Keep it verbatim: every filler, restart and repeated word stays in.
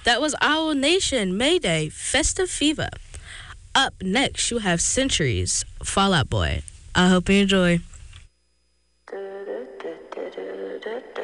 That was Owl Nation, Mayday, Festive Fever. Up next, you have Centuries, Fall Out Boy. I hope you enjoy.